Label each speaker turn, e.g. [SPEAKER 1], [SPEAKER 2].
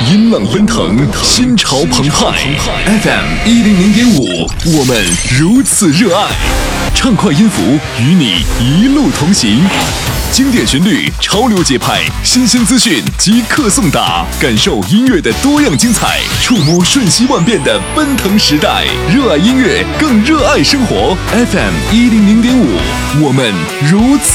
[SPEAKER 1] 音浪奔腾，心潮澎湃。FM100.5，我们如此热爱。畅快音符与你一路同行，经典旋律、潮流节拍、新鲜资讯即刻送达，感受音乐的多样精彩，触摸瞬息万变的奔腾时代。热爱音乐，更热爱生活。FM100.5，我们如此